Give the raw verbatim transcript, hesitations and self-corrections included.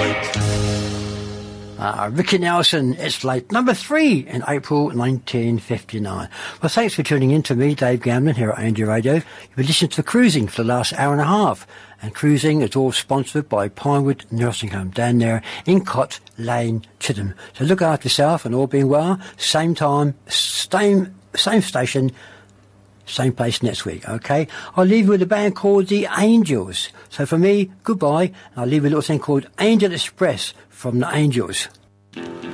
Uh, Ricky Nelson, It's Late, number three in April nineteen fifty-nine. Well, thanks for tuning in to me, Dave Gamlin, here at A N G Radio. You've been listening to Cruising for the last hour and a half. And Cruising is all sponsored by Pinewood Nursing Home down there in Cott Lane, Chidham. So look after yourself and all being well. Same time, same, same station, same place next week, okay? I'll leave you with a band called The Angels. So for me, goodbye. I'll leave you with a little thing called Angel Express from The Angels.